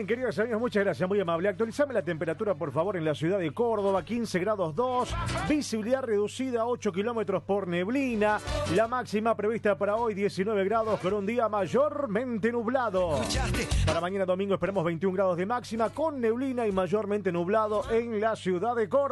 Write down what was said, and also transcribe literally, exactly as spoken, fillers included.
queridos amigos, muchas gracias, muy amable. Actualizame la temperatura, por favor, en la ciudad de Córdoba, quince grados dos, visibilidad reducida a ocho kilómetros por neblina, la máxima prevista para hoy diecinueve grados con un día mayormente nublado. Para mañana domingo esperamos veintiún grados de máxima con neblina y mayormente nublado en la ciudad de Córdoba.